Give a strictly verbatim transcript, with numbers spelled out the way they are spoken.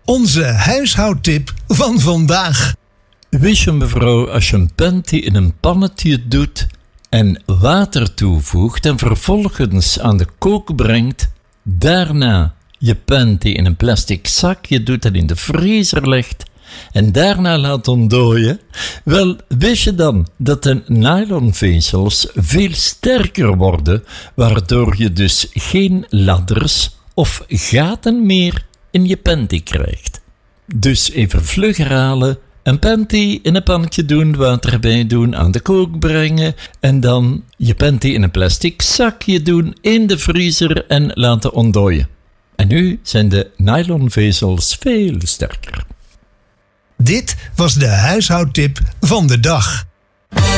Onze huishoudtip van vandaag. Wist je, mevrouw, als je een panty in een pannetje doet en water toevoegt en vervolgens aan de kook brengt, daarna je panty in een plastic zakje doet en in de vriezer legt en daarna laat ontdooien, wel, wist je dan dat de nylonvezels veel sterker worden, waardoor je dus geen ladders of gaten meer in je panty krijgt. Dus even vlug herhalen, een panty in een pannetje doen, water erbij doen, aan de kook brengen en dan je panty in een plastic zakje doen, in de vriezer en laten ontdooien. En nu zijn de nylonvezels veel sterker. Dit was de huishoudtip van de dag.